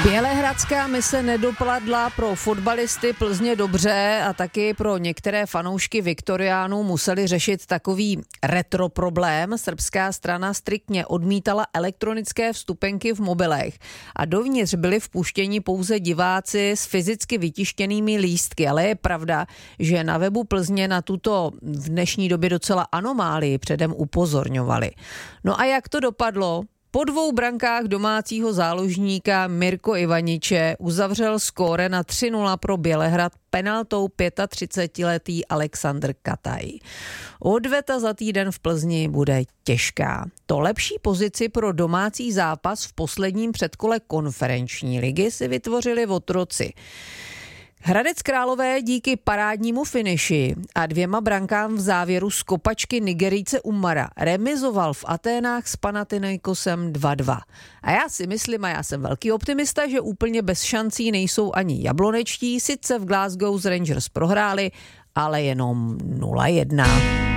Bělehradská mise nedopadla pro fotbalisty Plzně dobře a taky pro některé fanoušky Viktoriánů museli řešit takový retro problém. Srbská strana striktně odmítala elektronické vstupenky v mobilech a dovnitř byli vpuštěni pouze diváci s fyzicky vytištěnými lístky, ale je pravda, že na webu Plzně na tuto v dnešní době docela anomálii předem upozorňovali. No a jak to dopadlo? Po 2 brankách domácího záložníka Mirko Ivaniče uzavřel skóre na 3-0 pro Bělehrad penaltou 35letý Alexandr Kataj. Odveta za týden v Plzni bude těžká. To lepší pozici pro domácí zápas v posledním předkole konferenční ligy si vytvořili otroci. Hradec Králové díky parádnímu finiši a 2 brankám v závěru z kopačky Nigerijce Umara remizoval v Aténách s Panathinaikosem 2-2. A já si myslím, a já jsem velký optimista, že úplně bez šancí nejsou ani jablonečtí, sice v Glasgow z Rangers prohráli, ale jenom 0-1.